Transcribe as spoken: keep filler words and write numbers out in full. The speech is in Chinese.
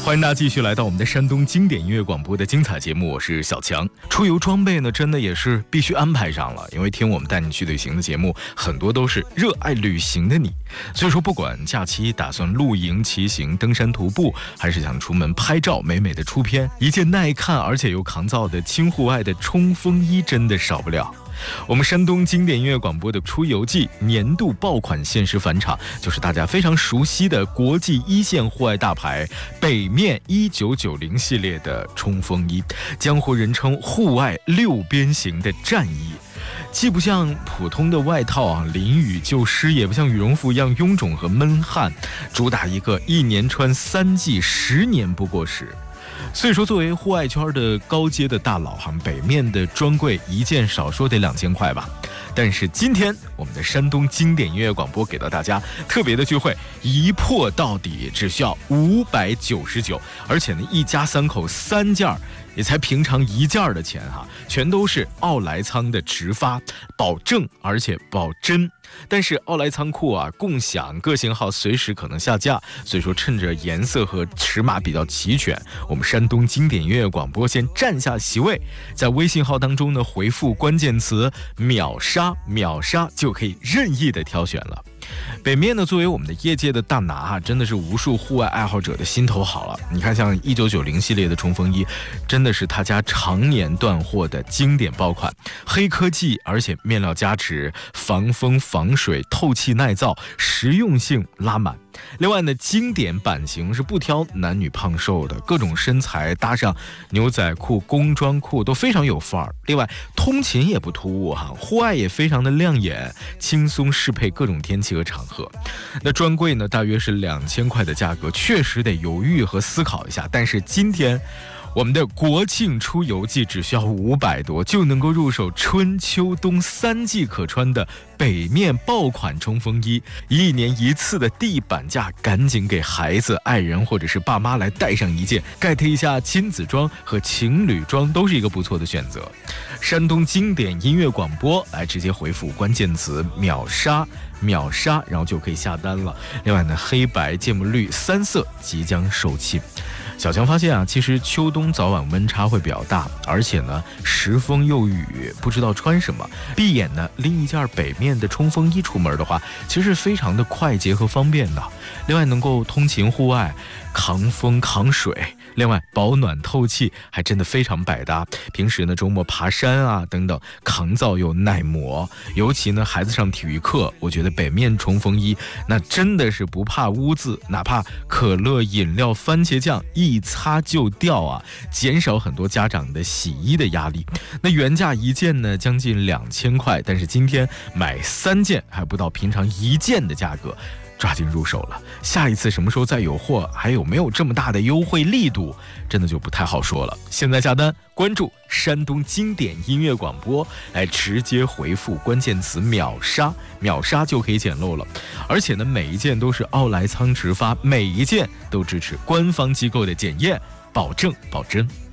欢迎大家继续来到我们的山东经典音乐广播的精彩节目，我是小强。出游装备呢，真的也是必须安排上了，因为听我们带你去旅行的节目，很多都是热爱旅行的你。所以说，不管假期打算露营、骑行、登山、徒步，还是想出门拍照美美的出片，一件耐看而且又抗造的轻户外的冲锋衣真的少不了。我们山东经典音乐广播的出游季年度爆款限时返场，就是大家非常熟悉的国际一线户外大牌北面一九九零系列的冲锋衣，江湖人称户外六边形的战衣。既不像普通的外套啊，淋雨就湿，也不像羽绒服一样臃肿和闷汗，主打一个一年穿三季，十年不过时。所以说，作为户外圈的高阶的大佬哈，北面的专柜一件少说得两千块吧。但是今天我们的山东经典音乐广播给到大家特别的聚会，一破到底，只需要五百九十九，而且呢，一家三口三件也才平常一件的钱哈，全都是奥莱仓的直发，保证而且保真。但是奥莱仓库啊，共享各型号随时可能下架，所以说趁着颜色和尺码比较齐全，我们山东经典音乐广播先占下席位，在微信号当中呢回复关键词秒杀秒杀就可以任意的挑选了。北面呢，作为我们的业界的大拿哈，真的是无数户外爱好者的心头好了。你看，像一九九零系列的冲锋衣，真的是他家常年断货的经典爆款，黑科技，而且面料加持，防风防水，透气耐造，实用性拉满。另外呢，经典版型是不挑男女胖瘦的，各种身材搭上牛仔裤、工装裤都非常有范儿。另外，通勤也不突兀哈，户外也非常的亮眼，轻松适配各种天气和场合。那专柜呢，大约是两千块的价格，确实得犹豫和思考一下。但是今天我们的国庆出游季只需要五百多，就能够入手春秋冬三季可穿的北面爆款冲锋衣，一年一次的地板价，赶紧给孩子、爱人或者是爸妈来带上一件，get一下亲子装和情侣装都是一个不错的选择。山东经典音乐广播，来直接回复关键词秒杀秒杀，然后就可以下单了。另外呢，黑白芥末绿三色即将售罄。小强发现啊，其实秋冬早晚温差会比较大，而且呢时风又雨，不知道穿什么，闭眼呢拎一件北面的冲锋衣出门的话，其实非常的快捷和方便的。另外能够通勤户外，抗风抗水，另外保暖透气，还真的非常百搭。平时呢周末爬山啊等等，抗造又耐磨。尤其呢孩子上体育课，我觉得北面冲锋衣那真的是不怕污渍，哪怕可乐饮料番茄酱一擦就掉啊，减少很多家长的洗衣的压力。那原价一件呢将近两千块，但是今天买三件还不到平常一件的价格，抓紧入手了。下一次什么时候再有货，还有没有这么大的优惠力度，真的就不太好说了。现在下单，关注山东经典音乐广播，来直接回复关键词秒杀秒杀就可以捡漏了。而且呢，每一件都是奥莱仓直发，每一件都支持官方机构的检验，保证保真。